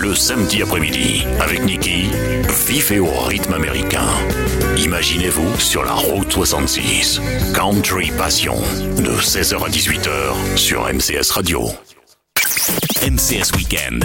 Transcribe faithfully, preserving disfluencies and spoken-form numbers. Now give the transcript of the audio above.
Le samedi après-midi, avec Niki, vivez au rythme américain. Imaginez-vous sur la route soixante-six. Country Passion, de seize heures à dix-huit heures sur M C S Radio. M C S Weekend,